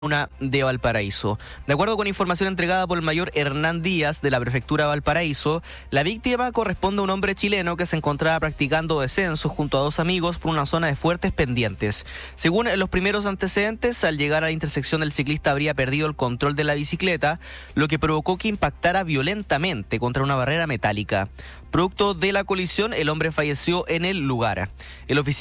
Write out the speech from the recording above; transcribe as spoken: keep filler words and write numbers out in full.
Una de Valparaíso. De acuerdo con información entregada por el mayor Hernán Díaz de la prefectura de Valparaíso, la víctima corresponde a un hombre chileno que se encontraba practicando descenso junto a dos amigos por una zona de fuertes pendientes. Según los primeros antecedentes, al llegar a la intersección el ciclista habría perdido el control de la bicicleta, lo que provocó que impactara violentamente contra una barrera metálica. Producto de la colisión, el hombre falleció en el lugar. El oficial